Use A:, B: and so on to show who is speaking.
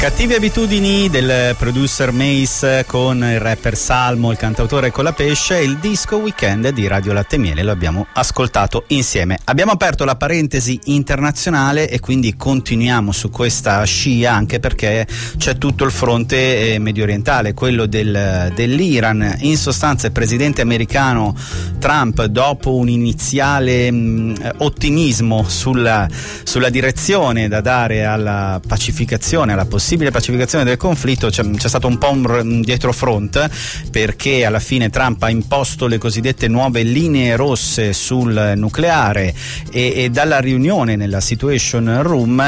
A: Cattive abitudini del producer Mace con il rapper Salmo, il cantautore Colapesce, e il disco Weekend di Radio Latte Miele, lo abbiamo ascoltato insieme. Abbiamo aperto la parentesi internazionale e quindi continuiamo su questa scia, anche perché c'è tutto il fronte medio orientale, quello dell'Iran. In sostanza il presidente americano Trump, dopo un iniziale ottimismo sulla direzione da dare alla pacificazione, alla possibile pacificazione del conflitto, c'è stato un po' un dietrofront, perché alla fine Trump ha imposto le cosiddette nuove linee rosse sul nucleare e dalla riunione nella Situation Room